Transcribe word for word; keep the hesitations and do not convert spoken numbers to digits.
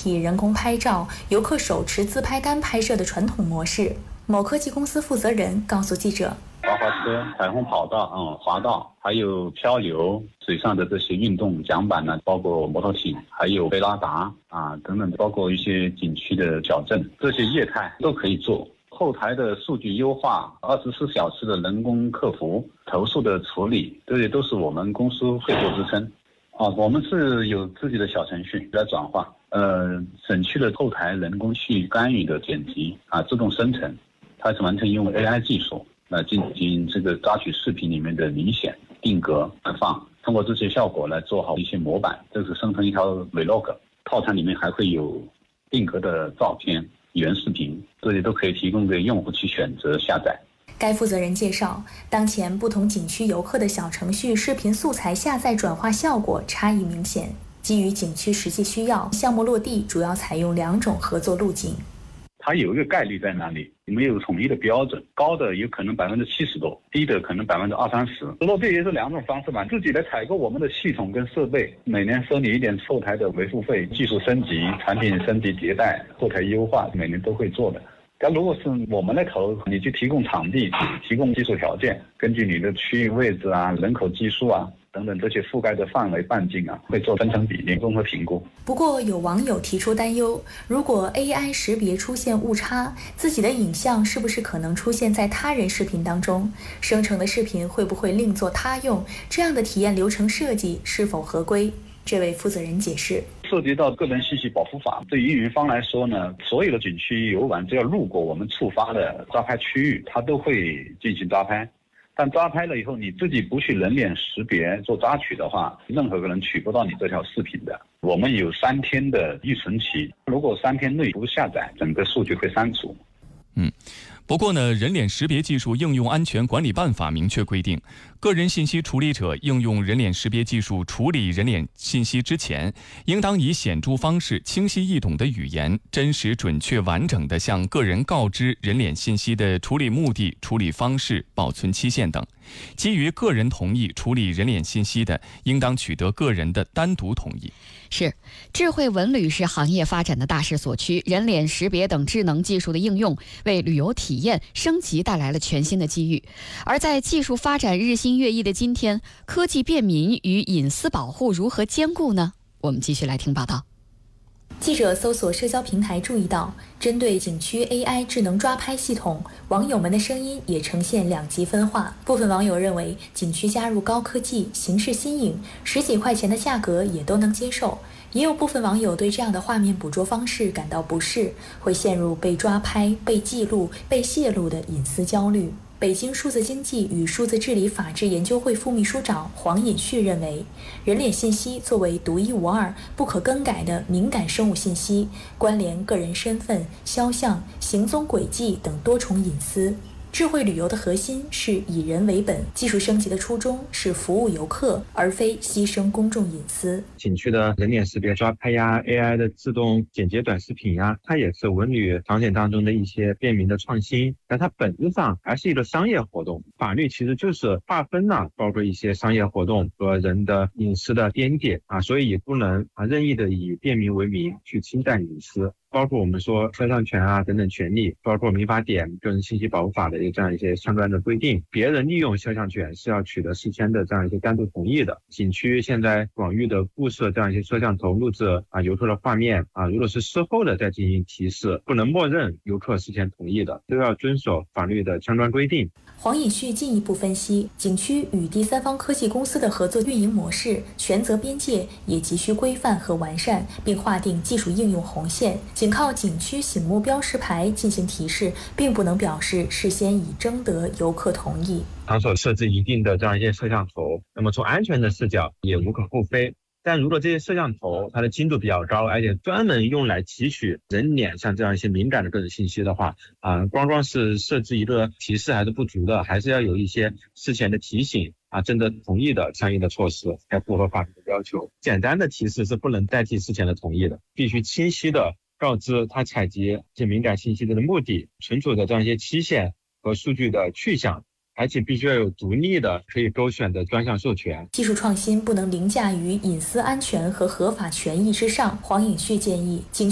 以人工拍照、游客手持自拍杆拍摄的传统模式。某科技公司负责人告诉记者， 滑滑车、彩虹跑道、嗯，滑道，还有漂流、水上的这些运动桨板呢，包括摩托艇，还有贝拉达啊等等，包括一些景区的矫正，这些业态都可以做。后台的数据优化，二十四小时的人工客服、投诉的处理，这些都是我们公司会做支撑。啊，我们是有自己的小程序来转化，呃，省去了后台人工去干预的剪辑啊，自动生成，它是完全用 A I 技术来进行这个抓取视频里面的明显、定格、放，通过这些效果来做好一些模板，这是生成一条 Vlog， 套餐里面还会有定格的照片、原视频，这些都可以提供给用户去选择下载。 该负责人介绍，当前不同景区游客的小程序视频素材下载转化效果差异明显。基于景区实际需要，项目落地主要采用两种合作路径。 它有一个概率在哪里？没有统一的标准，高的有可能百分之七十多，低的可能百分之二三十。落地也是两种方式吧，自己来采购我们的系统跟设备，每年收你一点后台的维护费，技术升级、产品升级迭代、后台优化，每年都会做的。但如果是我们来投，你去提供场地、提供技术条件，根据你的区域位置啊、人口基数啊等等这些覆盖的范围半径啊，会做分成比例综合评估。 不过有网友提出担忧，如果 A I 识别出现误差，自己的影像是不是可能出现在他人视频当中？生成的视频会不会另作他用？这样的体验流程设计是否合规？这位负责人解释， 涉及到个人信息保护法，对于运营方来说呢，所有的景区游玩只要路过我们触发的抓拍区域，它都会进行抓拍。但抓拍了以后，你自己不去人脸识别做抓取的话，任何个人取不到你这条视频的。我们有三天的预存期，如果三天内不下载，整个数据会删除。 嗯，不过呢，人脸识别技术应用安全管理办法明确规定，个人信息处理者应用人脸识别技术处理人脸信息之前，应当以显著方式、清晰易懂的语言、真实、准确、完整地向个人告知人脸信息的处理目的、处理方式、保存期限等。基于个人同意处理人脸信息的，应当取得个人的单独同意。 是，智慧文旅是行业发展的大势所趋，人脸识别等智能技术的应用，为旅游体验升级带来了全新的机遇。而在技术发展日新月异的今天，科技便民与隐私保护如何兼顾呢？我们继续来听报道。 记者搜索社交平台注意到，针对景区 A I 智能抓拍系统，网友们的声音也呈现两极分化。部分网友认为景区加入高科技，形式新颖，十几块钱的价格也都能接受。也有部分网友对这样的画面捕捉方式感到不适，会陷入被抓拍、被记录、被泄露的隐私焦虑。北京数字经济与数字治理法治研究会副秘书长黄尹旭认为，人脸信息作为独一无二、不可更改的敏感生物信息，关联个人身份、肖像、行踪轨迹等多重隐私。智慧旅游的核心是以人为本，技术升级的初衷是服务游客，而非牺牲公众隐私。 景区的人脸识别抓拍呀 ，A I 的自动剪接短视频呀，它也是文旅场景当中的一些便民的创新，但它本质上还是一个商业活动。法律其实就是划分了，包括一些商业活动和人的隐私的边界啊，所以也不能啊任意的以便民为名去侵占隐私。包括我们说肖像权啊等等权利，包括民法典、个人信息保护法的这样一些相关的规定，别人利用肖像权是要取得事先的这样一些单独同意的。景区现在广域的布设这样一些摄像头录制啊游客的画面啊，如果是事后的再进行提示，不能默认游客事先同意的，都要遵守法律的相关规定。 黄尹旭进一步分析，景区与第三方科技公司的合作运营模式、权责边界也急需规范和完善，并划定技术应用红线。仅靠景区醒目标识牌进行提示，并不能表示事先已征得游客同意。 场所设置一定的这样一些摄像头，那么从安全的视角也无可厚非。但如果这些摄像头它的精度比较高，而且专门用来提取人脸上这样一些敏感的个人信息的话，啊、呃，光光是设置一个提示还是不足的，还是要有一些事前的提醒啊，征得同意的相应的措施，才符合法律的要求。简单的提示是不能代替事前的同意的，必须清晰的告知他采集这敏感信息的目的、存储的这样一些期限和数据的去向。而且必须要有独立的可以勾选的专项授权。 技术创新不能凌驾于隐私安全和合法权益之上。黄尹旭建议，景